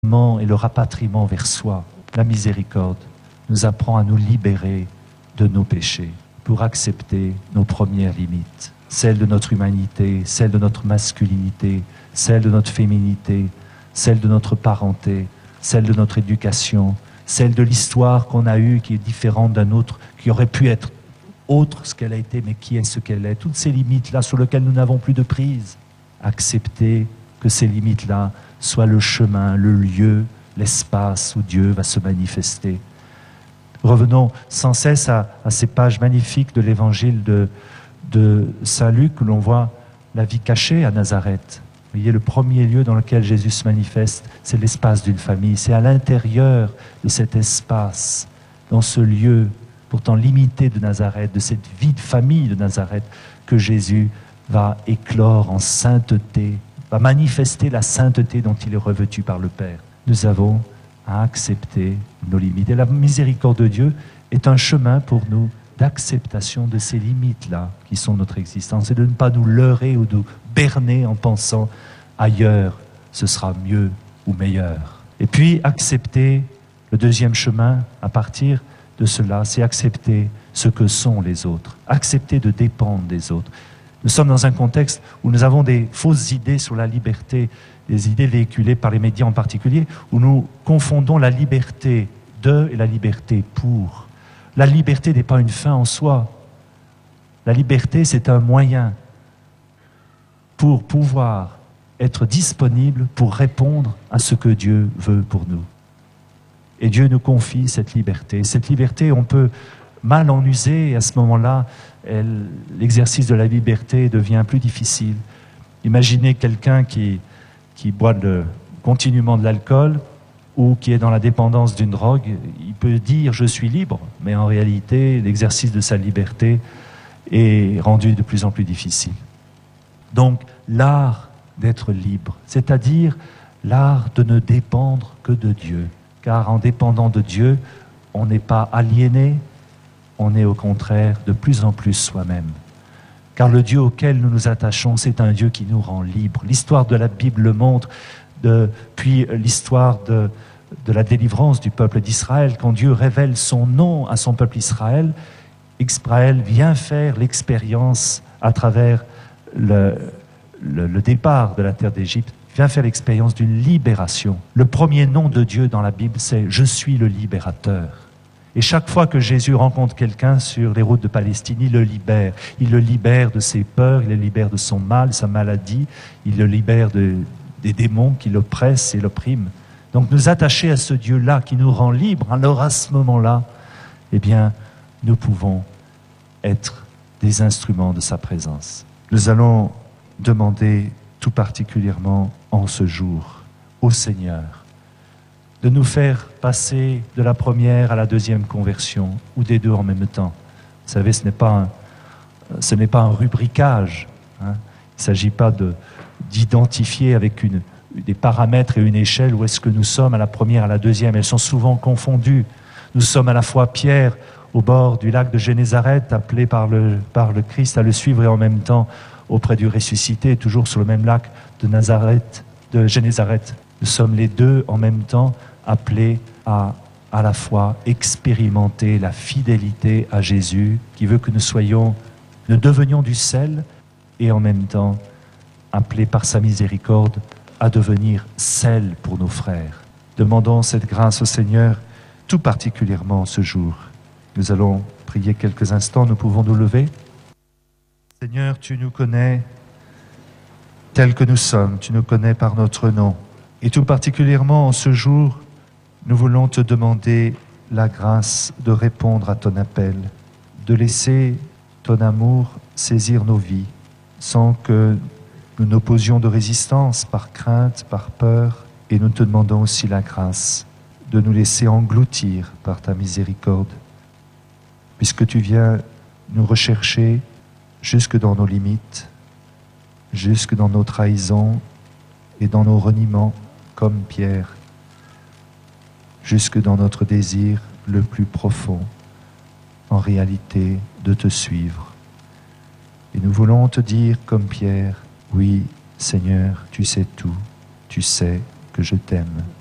et le rapatriement vers soi, la miséricorde, nous apprend à nous libérer de nos péchés pour accepter nos premières limites, celles de notre humanité, celles de notre masculinité, celles de notre féminité, celles de notre parenté, celles de notre éducation, celle de l'histoire qu'on a eue qui est différente d'un autre, qui aurait pu être autre ce qu'elle a été, mais qui est ce qu'elle est. Toutes ces limites-là sur lesquelles nous n'avons plus de prise. Accepter que ces limites-là soient le chemin, le lieu, l'espace où Dieu va se manifester. Revenons sans cesse à ces pages magnifiques de l'évangile de Saint Luc, où l'on voit la vie cachée à Nazareth. Vous voyez, le premier lieu dans lequel Jésus se manifeste, c'est l'espace d'une famille. C'est à l'intérieur de cet espace, dans ce lieu pourtant limité de Nazareth, de cette vie de famille de Nazareth, que Jésus va éclore en sainteté, va manifester la sainteté dont il est revêtu par le Père. Nous avons à accepter nos limites. Et la miséricorde de Dieu est un chemin pour nous d'acceptation de ces limites-là qui sont notre existence et de ne pas nous leurrer ou nous berner en pensant ailleurs, ce sera mieux ou meilleur. Et puis accepter le deuxième chemin à partir de cela, c'est accepter ce que sont les autres, accepter de dépendre des autres. Nous sommes dans un contexte où nous avons des fausses idées sur la liberté, des idées véhiculées par les médias en particulier, où nous confondons la liberté de et la liberté pour. La liberté n'est pas une fin en soi. La liberté, c'est un moyen pour pouvoir être disponible pour répondre à ce que Dieu veut pour nous. Et Dieu nous confie cette liberté. Cette liberté, on peut mal en user, et à ce moment-là, l'exercice de la liberté devient plus difficile. Imaginez quelqu'un qui boit continuellement de l'alcool ou qui est dans la dépendance d'une drogue. Il peut dire « je suis libre », mais en réalité, l'exercice de sa liberté est rendu de plus en plus difficile. Donc, l'art d'être libre, c'est-à-dire l'art de ne dépendre que de Dieu. Car en dépendant de Dieu, on n'est pas aliéné, on est au contraire de plus en plus soi-même. Car le Dieu auquel nous nous attachons, c'est un Dieu qui nous rend libres. L'histoire de la Bible le montre, puis l'histoire de la délivrance du peuple d'Israël. Quand Dieu révèle son nom à son peuple Israël, Israël vient faire l'expérience à travers le départ de la terre d'Égypte, vient faire l'expérience d'une libération. Le premier nom de Dieu dans la Bible, c'est « Je suis le libérateur ». Et chaque fois que Jésus rencontre quelqu'un sur les routes de Palestine, il le libère. Il le libère de ses peurs, il le libère de son mal, sa maladie, il le libère des démons qui l'oppressent et l'oppriment. Donc nous attacher à ce Dieu-là qui nous rend libres, alors à ce moment-là, eh bien, nous pouvons être des instruments de sa présence. Nous allons demander tout particulièrement en ce jour au Seigneur de nous faire passer de la première à la deuxième conversion, ou des deux en même temps. Vous savez, ce n'est pas un rubricage. Il ne s'agit pas d'identifier avec des paramètres et une échelle où est-ce que nous sommes à la première, à la deuxième. Elles sont souvent confondues. Nous sommes à la fois Pierre au bord du lac de Génézareth, appelé par le Christ à le suivre, et en même temps auprès du ressuscité, toujours sur le même lac de Génézareth. Nous sommes les deux en même temps appelés à la fois expérimenter la fidélité à Jésus, qui veut que nous devenions du sel, et en même temps appelés par sa miséricorde à devenir sel pour nos frères. Demandons cette grâce au Seigneur, tout particulièrement ce jour. Nous allons prier quelques instants, nous pouvons nous lever. Seigneur, tu nous connais tels que nous sommes, tu nous connais par notre nom. Et tout particulièrement en ce jour, nous voulons te demander la grâce de répondre à ton appel, de laisser ton amour saisir nos vies, sans que nous n'opposions de résistance par crainte, par peur, et nous te demandons aussi la grâce de nous laisser engloutir par ta miséricorde, puisque tu viens nous rechercher jusque dans nos limites, jusque dans nos trahisons et dans nos reniements, comme Pierre, jusque dans notre désir le plus profond, en réalité, de te suivre. Et nous voulons te dire, comme Pierre, oui, Seigneur, tu sais tout, tu sais que je t'aime.